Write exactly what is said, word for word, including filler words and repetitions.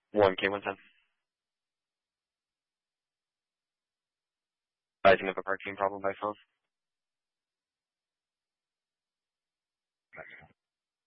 one K one ten. Advising of a parking problem by phone.